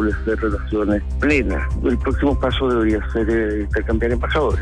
establecer relaciones plenas. El próximo paso debería ser intercambiar embajadores.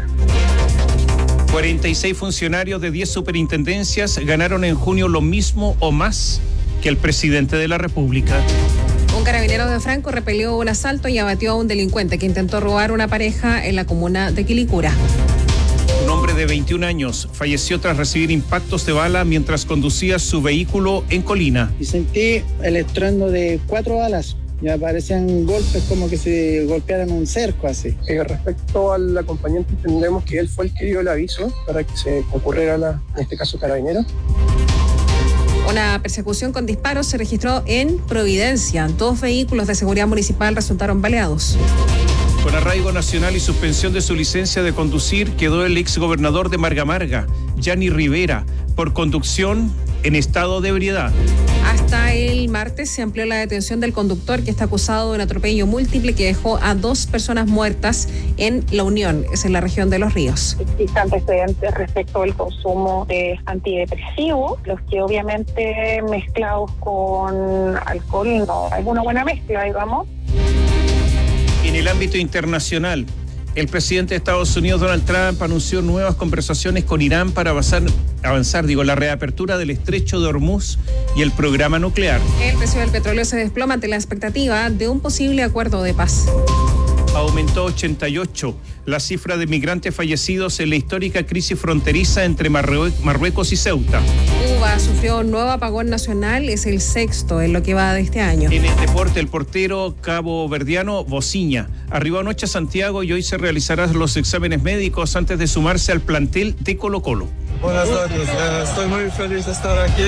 46 funcionarios de 10 superintendencias ganaron en junio lo mismo o más que el presidente de la República. Un carabinero de Franco repelió un asalto y abatió a un delincuente que intentó robar una pareja en la comuna de Quilicura. Un hombre de 21 años falleció tras recibir impactos de bala mientras conducía su vehículo en Colina. Y sentí el estruendo de 4 balas. Ya parecían golpes como que se golpearan un cerco así. Respecto al acompañante, entendemos que él fue el que dio el aviso para que se concurriera en este caso carabinero. Una persecución con disparos se registró en Providencia. 2 vehículos de seguridad municipal resultaron baleados. Con arraigo nacional y suspensión de su licencia de conducir quedó el exgobernador de Marga Marga, Yanni Rivera, por conducción en estado de ebriedad. Hasta el martes se amplió la detención del conductor que está acusado de un atropello múltiple que dejó a 2 personas muertas en La Unión, es en la región de Los Ríos. Existen antecedentes respecto al consumo de antidepresivos, los que obviamente mezclados con alcohol no hay una buena mezcla, digamos. En el ámbito internacional, el presidente de Estados Unidos, Donald Trump, anunció nuevas conversaciones con Irán para avanzar la reapertura del estrecho de Hormuz y el programa nuclear. El precio del petróleo se desploma ante la expectativa de un posible acuerdo de paz. Aumentó 88 la cifra de migrantes fallecidos en la histórica crisis fronteriza entre Marruecos y Ceuta. Cuba sufrió un nuevo apagón nacional, es el 6º en lo que va de este año. En el deporte, el portero caboverdiano Bociña arribó anoche a Santiago y hoy se realizarán los exámenes médicos antes de sumarse al plantel de Colo-Colo. Buenas noches, estoy muy feliz de estar aquí.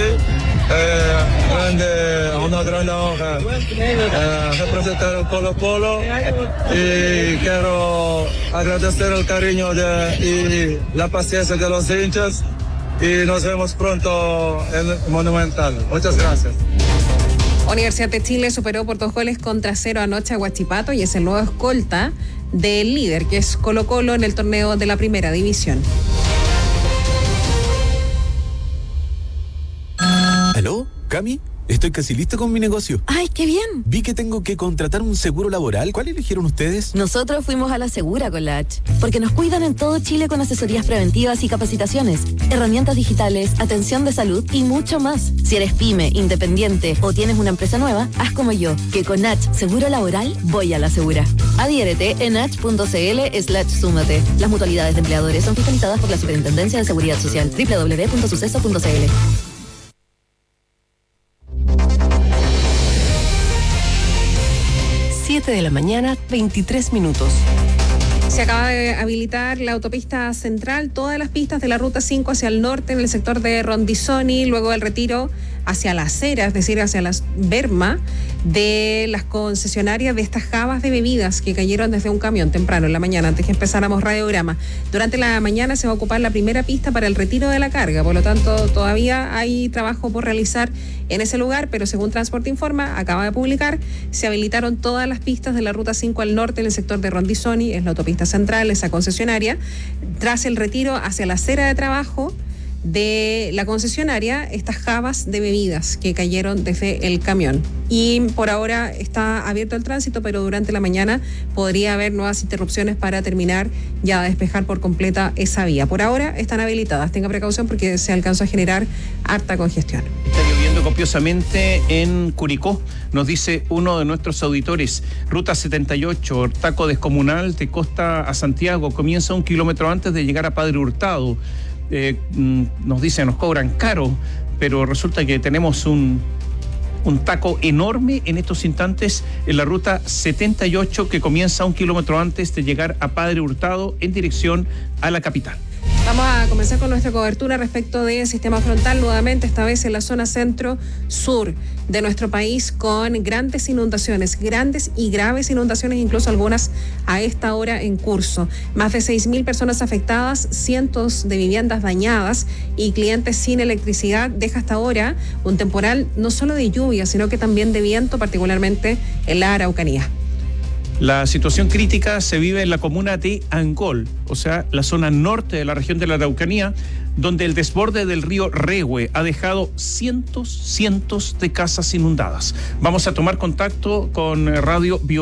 Una gran honra representar el Colo-Colo y quiero agradecer el cariño y la paciencia de los hinchas y nos vemos pronto en Monumental. Muchas gracias. Universidad de Chile superó por 2-0 anoche a Huachipato y es el nuevo escolta del líder, que es Colo-Colo en el torneo de la Primera División. ¿Aló? ¿Cami? Estoy casi listo con mi negocio. ¡Ay, qué bien! Vi que tengo que contratar un seguro laboral. ¿Cuál eligieron ustedes? Nosotros fuimos a la Segura con la H, porque nos cuidan en todo Chile con asesorías preventivas y capacitaciones, herramientas digitales, atención de salud y mucho más. Si eres pyme, independiente o tienes una empresa nueva, haz como yo, que con H Seguro Laboral voy a la Segura. Adhiérete en h.cl/súmate. Las mutualidades de empleadores son fiscalizadas por la Superintendencia de Seguridad Social. www.suceso.cl. 7 de la mañana, 23 minutos. Se acaba de habilitar la autopista central, todas las pistas de la ruta 5 hacia el norte en el sector de Rondizoni, luego del retiro hacia la acera, es decir, hacia las Berma, de las concesionarias de estas jabas de bebidas que cayeron desde un camión temprano en la mañana, antes que empezáramos radiograma. Durante la mañana se va a ocupar la primera pista para el retiro de la carga, por lo tanto todavía hay trabajo por realizar en ese lugar, pero según Transporte Informa, acaba de publicar, se habilitaron todas las pistas de la ruta 5 al norte en el sector de Rondizoni, es la autopista central, esa concesionaria, tras el retiro hacia la acera de trabajo de la concesionaria, estas jabas de bebidas que cayeron desde el camión. Y por ahora está abierto el tránsito, pero durante la mañana podría haber nuevas interrupciones para terminar ya de despejar por completa esa vía. Por ahora están habilitadas, tenga precaución porque se alcanzó a generar harta congestión. Está lloviendo copiosamente en Curicó, nos dice uno de nuestros auditores. Ruta 78, taco descomunal de Costa a Santiago, comienza 1 kilómetro antes de llegar a Padre Hurtado. Nos dice, nos cobran caro, pero resulta que tenemos un taco enorme en estos instantes en la ruta 78 que comienza 1 kilómetro antes de llegar a Padre Hurtado en dirección a la capital. Vamos a comenzar con nuestra cobertura respecto del sistema frontal, nuevamente esta vez en la zona centro-sur de nuestro país, con grandes inundaciones, grandes y graves inundaciones, incluso algunas a esta hora en curso. Más de 6.000 personas afectadas, cientos de viviendas dañadas y clientes sin electricidad. Deja hasta ahora un temporal no solo de lluvia, sino que también de viento, particularmente en la Araucanía. La situación crítica se vive en la comuna de Angol, o sea, la zona norte de la región de la Araucanía, donde el desborde del río Rehue ha dejado cientos de casas inundadas. Vamos a tomar contacto con Radio Bio